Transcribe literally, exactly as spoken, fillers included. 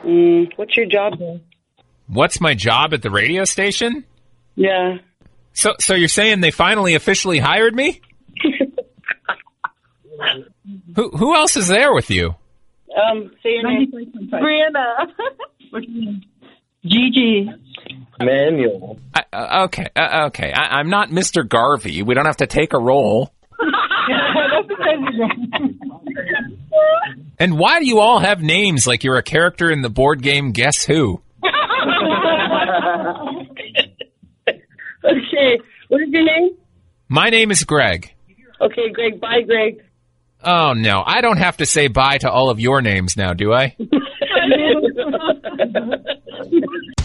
Mm, what's your job there? What's my job at the radio station? Yeah. So, so you're saying they finally officially hired me? who, who else is there with you? Um, say your name. Brianna. Gigi. Manuel. I, uh, okay, uh, okay. I, I'm not Mister Garvey. We don't have to take a roll. And why do you all have names like you're a character in the board game Guess Who? Okay, what is your name? My name is Greg. Okay, Greg. Bye, Greg. Oh, no. I don't have to say bye to all of your names now, do I?